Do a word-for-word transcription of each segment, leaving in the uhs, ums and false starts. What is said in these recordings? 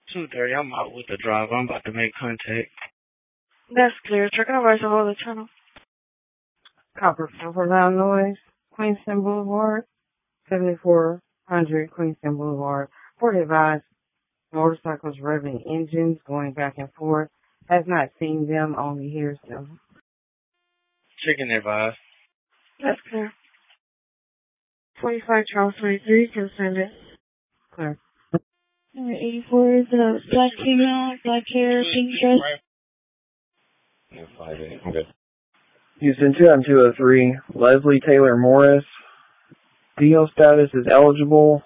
two thirty, I'm out with the driver. I'm about to make contact. That's clear. Checking over to hold the channel. Copper Silver Illinois, Queenston Boulevard, seventy-four hundred Queenston Boulevard. For the advised, motorcycles revving engines going back and forth. Has not seen them, only hears them. Chicken advice. That's clear. forty-five Charles twenty-three, can send it. Clear. Number eighty-four is a black female, black hair, pink dress. Yeah, five eight. I'm good. Houston two M two oh three, Leslie Taylor Morris. D L status is eligible.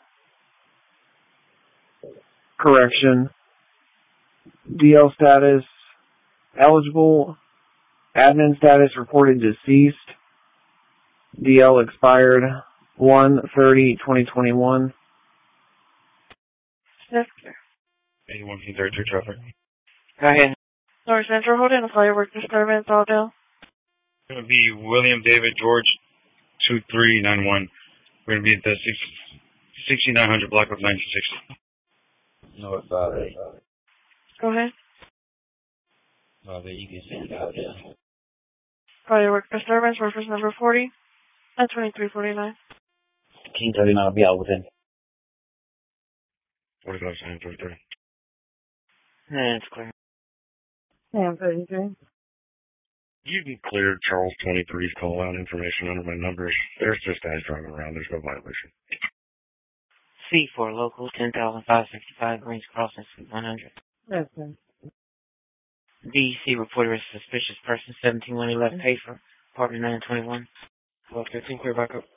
Correction. D L status eligible. Admin status reported deceased. D L expired one thirty twenty twenty-one. That's clear. eighty-one King thirty-two traffic. Go ahead. North Central holding a firework disturbance all day. It's going to be William David George two three nine one. We're going to be at the sixty-nine hundred block of ninety-six. No, it's five eight. Go ahead. five eight, you can send it out there. Firework disturbance, reference number forty and twenty-three forty-nine. King thirty-nine will be out within. forty-five, thirty-three. Yeah, it's clear. Sam thirty-three. You can clear Charles twenty-three's call out information under my numbers. There's just guys driving around. There's no violation. C for local, ten thousand five hundred sixty-five, Greens Crossing, Suite one hundred. Yes, sir. D C reported a suspicious person, seventeen one eleven, paid for, apartment nine twenty-one. twelve fifteen, clear back up.